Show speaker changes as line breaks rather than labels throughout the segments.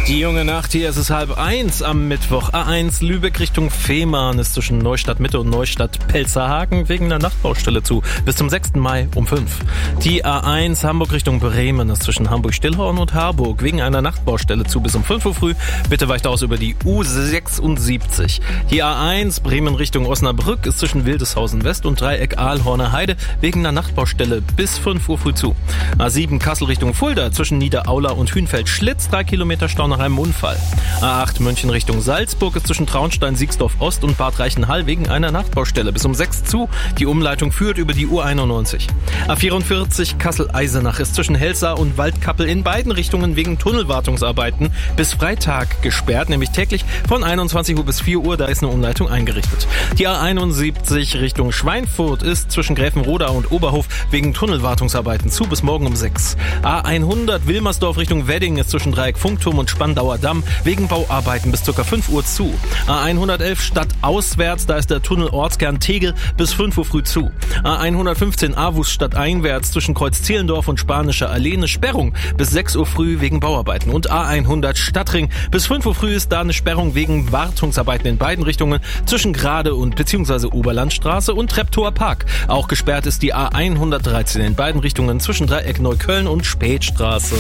Die junge Nacht, hier ist es 12:30 am Mittwoch. A1 Lübeck Richtung Fehmarn ist zwischen Neustadt Mitte und Neustadt Pelzerhagen wegen einer Nachtbaustelle zu. Bis zum 6. Mai um 5. Die A1 Hamburg Richtung Bremen ist zwischen Hamburg-Stillhorn und Harburg wegen einer Nachtbaustelle zu. Bis um 5 Uhr früh. Bitte weicht aus über die U76. Die A1 Bremen Richtung Osnabrück ist zwischen Wildeshausen West und Dreieck Aalhorner Heide wegen einer Nachtbaustelle bis 5 Uhr früh zu. A7 Kassel Richtung Fulda zwischen Niederaula und Hünfeld-Schlitz 3 Kilometer Stau nach einem Unfall. A8 München Richtung Salzburg ist zwischen Traunstein, Siegsdorf Ost und Bad Reichenhall wegen einer Nachtbaustelle bis um 6 zu. Die Umleitung führt über die U91. A44 Kassel-Eisenach ist zwischen Helsa und Waldkappel in beiden Richtungen wegen Tunnelwartungsarbeiten bis Freitag gesperrt, nämlich täglich von 21 Uhr bis 4 Uhr. Da ist eine Umleitung eingerichtet. Die A71 Richtung Schweinfurt ist zwischen Gräfenroda und Oberhof wegen Tunnelwartungsarbeiten zu bis morgen um 6. A100 Wilmersdorf Richtung Wedding ist zwischen Dreieck Funkturm und Spandauer Damm wegen Bauarbeiten bis ca. 5 Uhr zu. A111 stadtauswärts, da ist der Tunnel Ortskern Tegel bis 5 Uhr früh zu. A115 Aarhus stadteinwärts zwischen Kreuz Zehlendorf und Spanische Allee eine Sperrung bis 6 Uhr früh wegen Bauarbeiten. Und A100 Stadtring bis 5 Uhr früh ist da eine Sperrung wegen Wartungsarbeiten in beiden Richtungen zwischen Grade und bzw. Oberlandstraße und Treptower Park. Auch gesperrt ist die A113 in beiden Richtungen zwischen Dreieck Neukölln und Spätstraße.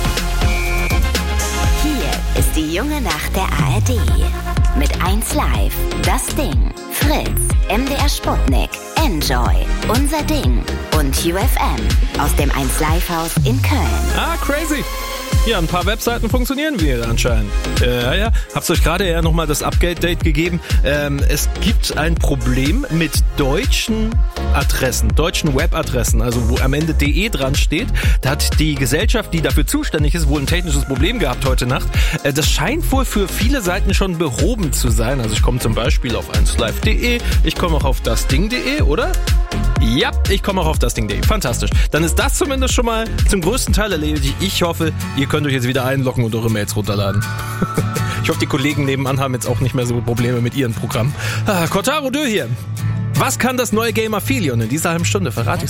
Hier ist die junge Nacht der ARD. Mit 1 Live, Das Ding, Fritz, MDR Sputnik, Enjoy, Unser Ding und UFM aus dem 1 Live Haus in Köln.
Ah, crazy. Ja, ein paar Webseiten funktionieren wieder anscheinend. Ja. Hab's euch gerade ja nochmal das Update gegeben. Es gibt ein Problem mit deutschen Adressen, deutschen Webadressen, also wo am Ende .de dran steht. Da hat die Gesellschaft, die dafür zuständig ist, wohl ein technisches Problem gehabt heute Nacht. Das scheint wohl für viele Seiten schon behoben zu sein. Also ich komme zum Beispiel auf 1live.de, ich komme auch auf dasding.de, oder? Ja, ich komme auch auf dasding.de. Fantastisch. Dann ist das zumindest schon mal zum größten Teil erledigt. Ich hoffe, ihr könnt euch jetzt wieder einloggen und eure Mails runterladen. Ich hoffe, die Kollegen nebenan haben jetzt auch nicht mehr so Probleme mit ihrem Programm. Kotaro Dö hier. Was kann das neue Game Aphelion in dieser halben Stunde? Verrate ich